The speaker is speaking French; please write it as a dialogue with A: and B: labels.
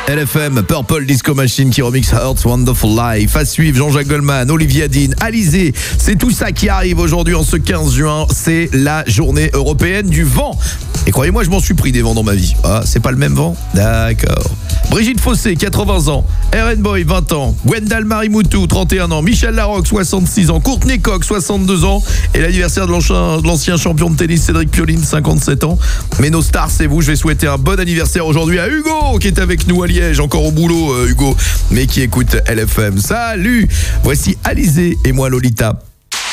A: LFM, Purple Disco Machine qui remix Heart's Wonderful Life. À suivre, Jean-Jacques Goldman, Olivia Dean, Alizé. C'est tout ça qui arrive aujourd'hui en ce 15 juin. C'est la journée européenne du vent. Et croyez-moi, je m'en suis pris des vents dans ma vie. Ah, c'est pas le même vent? D'accord. Brigitte Fossé, 80 ans. Eren Boy, 20 ans. Gwendal Marimoutou, 31 ans. Michel Larocque, 66 ans. Courtney Coq, 62 ans. Et l'anniversaire de l'ancien champion de tennis Cédric Pioline, 57 ans. Mais nos stars, c'est vous. Je vais souhaiter un bon anniversaire aujourd'hui à Hugo, qui est avec nous à Liège. Encore au boulot, Hugo, mais qui écoute LFM. Salut. Voici Alizé et moi Lolita.